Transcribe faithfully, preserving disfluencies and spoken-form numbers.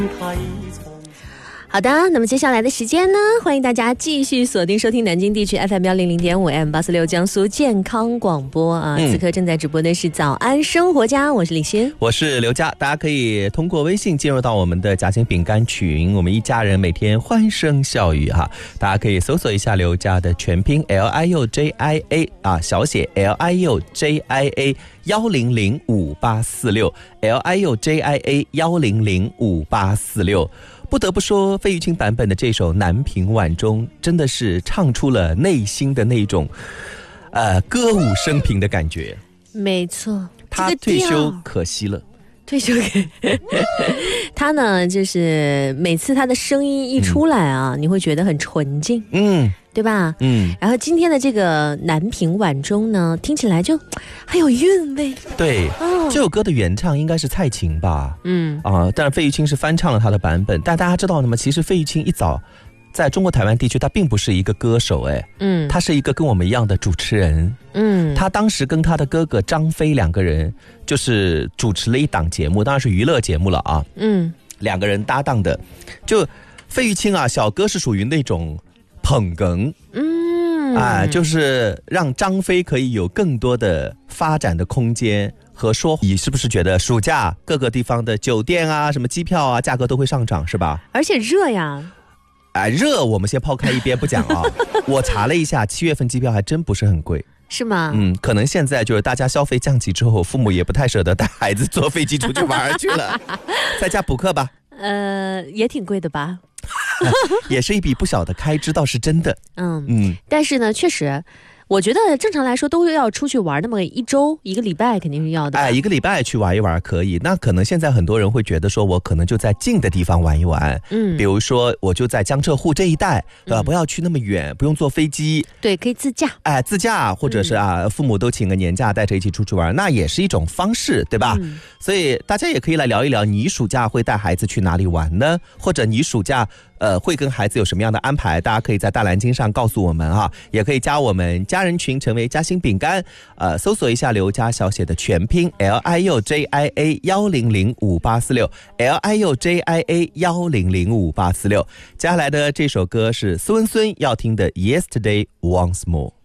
好的，那么接下来的时间呢，欢迎大家继续锁定收听南京地区 F M 一零零点五 M 八四六江苏健康广播啊、嗯。此刻正在直播的是早安生活家，我是李欣， 我是刘佳。大家可以通过微信进入到我们的夹心饼干群，我们一家人每天欢声笑语哈。大家可以搜索一下刘佳的全拼 L I U J I A 啊，小写 L I U J I A 一零零五八四六 L I U J I A 一零零五八四六。不得不说，费玉清版本的这首《南屏晚钟》真的是唱出了内心的那种，呃，歌舞升平的感觉。 没错， 他退休可惜了。 退休给他呢，就是每次他的声音一出来啊、嗯，你会觉得很纯净，嗯，对吧？嗯。然后今天的这个《南屏晚钟》呢，听起来就很有韵味。 对，哦、这首歌的原唱应该是蔡琴吧？嗯啊、呃，但是费玉清是翻唱了他的版本。但大家知道吗？其实费玉清一早在中国台湾地区，他并不是一个歌手，哎，嗯，他是一个跟我们一样的主持人，嗯，他当时跟他的哥哥张飞两个人就是主持了一档节目，当然是娱乐节目了啊，嗯，两个人搭档的，就费玉清啊，小哥是属于那种捧哏，嗯，啊，就是让张飞可以有更多的发展的空间。和说，你是不是觉得暑假各个地方的酒店啊、什么机票啊，价格都会上涨，是吧？ 而且热呀。 哎，热我们先抛开一边不讲啊。我查了一下，七月份机票还真不是很贵， 是吗？ 嗯，可能现在就是大家消费降级之后，父母也不太舍得带孩子坐飞机出去玩去了，在家补课吧。 呃，也挺贵的吧？ 也是一笔不小的开支，倒是真的。 嗯嗯，但是呢，确实。我觉得正常来说都要出去玩那么一周一个礼拜肯定是要的。 哎，一个礼拜去玩一玩可以。那可能现在很多人会觉得说，我可能就在近的地方玩一玩，嗯，比如说我就在江浙沪这一带，对吧？嗯、不要去那么远，不用坐飞机， 对，可以自驾。 哎，自驾或者是啊，嗯、父母都请个年假，带着一起出去玩，那也是一种方式，对吧？嗯、所以大家也可以来聊一聊，你暑假会带孩子去哪里玩呢？或者你暑假呃会跟孩子有什么样的安排？大家可以在大蓝鲸上告诉我们啊，也可以加我们家人群，成为夹心饼干，呃，搜索一下刘家小写的全拼 L I U J I A 一零零五八四六 L I U J I A 一零零五八四六。接下来的这首歌是孙孙要听的 Yesterday Once More。